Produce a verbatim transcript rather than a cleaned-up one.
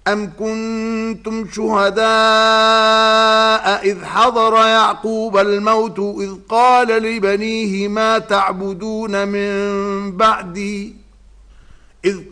أم كنتم شهداء إذ حضر يعقوب الموت إذ قال لبنيه ما تعبدون من بعدي إذ